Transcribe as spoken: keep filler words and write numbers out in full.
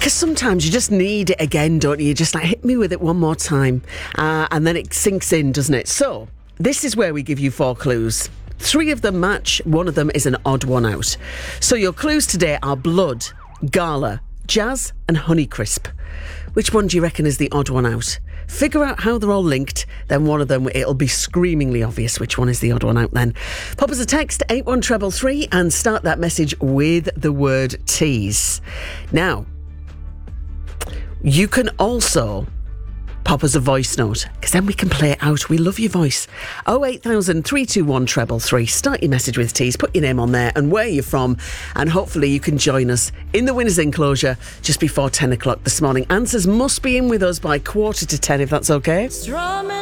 Because sometimes you just need it again, don't you? You just like, hit me with it one more time. Uh, and then it sinks in, doesn't it? So, this is where we give you four clues. Three of them match, one of them is an odd one out. So your clues today are blood, gala, jazz and Honeycrisp. Which one do you reckon is the odd one out? Figure out how they're all linked, then one of them, it'll be screamingly obvious which one is the odd one out then. Pop us a text, eight one three three, and start that message with the word tease. Now, you can also pop us a voice note, because then we can play it out. We love your voice. oh eight thousand, three two one, three three three. Start your message with tease, put your name on there and where you're from, and hopefully you can join us in the winner's enclosure just before ten o'clock this morning. Answers must be in with us by quarter to ten, if that's okay.